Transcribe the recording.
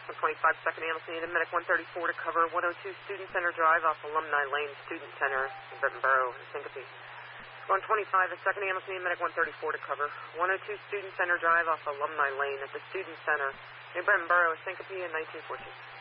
125 Second Ambulance needed, medic 134 to cover 102 Student Center Drive off Alumni Lane, Student Center, Benton Borough, syncope. 125 at Second Ambulance needed, medic 134 to cover 102 Student Center Drive off Alumni Lane at the Student Center, New Benton Borough, syncope, and 1914.